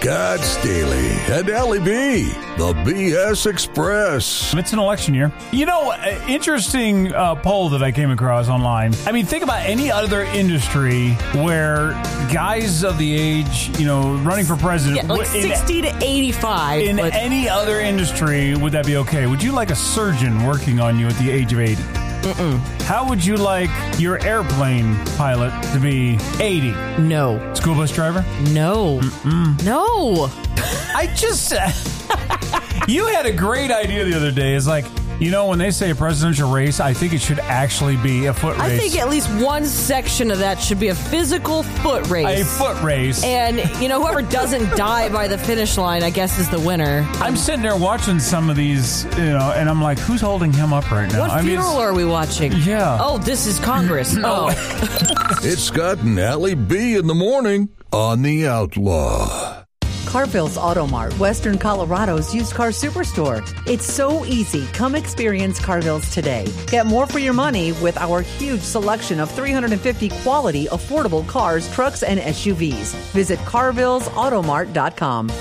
Scott Staley and Allie B, the BS Express. It's an election year. You know, interesting poll that I came across online. I mean, think about any other industry where guys of the age, you know, running for president. Yeah, like 60 to 85. In any other industry, would that be okay? Would you like a surgeon working on you at the age of 80? Mm-mm. How would you like your airplane pilot to be 80? No. School bus driver? No. Mm-mm. No. I just... You had a great idea the other day. It's like, you know, when they say a presidential race, I think it should actually be a foot race. I think at least one section of that should be a physical foot race. A foot race. And, you know, whoever doesn't die by the finish line, I guess, is the winner. I'm sitting there watching some of these, you know, and I'm like, who's holding him up right now? What funeral are we watching? Yeah. Oh, this is Congress. Oh. It's Scott and Allie B in the morning on The Outlaw. Carville's Auto Mart, Western Colorado's used car superstore. It's so easy. Come experience Carville's today. Get more for your money with our huge selection of 350 quality, affordable cars, trucks, and SUVs. Visit carvillesautomart.com.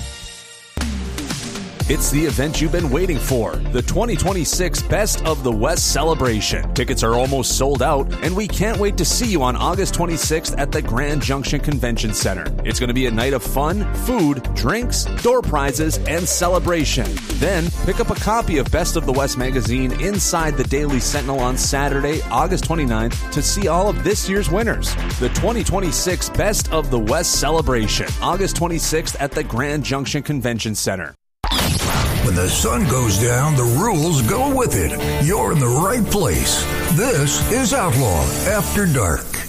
It's the event you've been waiting for, the 2026 Best of the West celebration. Tickets are almost sold out, and we can't wait to see you on August 26th at the Grand Junction Convention Center. It's going to be a night of fun, food, drinks, door prizes, and celebration. Then, pick up a copy of Best of the West magazine inside the Daily Sentinel on Saturday, August 29th, to see all of this year's winners. The 2026 Best of the West celebration, August 26th at the Grand Junction Convention Center. When the sun goes down, the rules go with it. You're in the right place. This is Outlaw After Dark.